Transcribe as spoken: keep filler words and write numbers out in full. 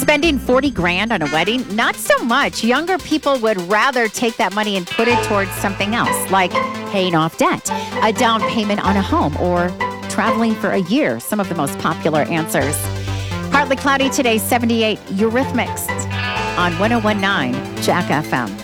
Spending forty grand on a wedding? Not so much. Younger people would rather take that money and put it towards something else, like paying off debt, a down payment on a home, or traveling for a year. Some of the most popular answers. Partly cloudy today, seventy-eight. Eurythmics on one oh one point nine Jack F M.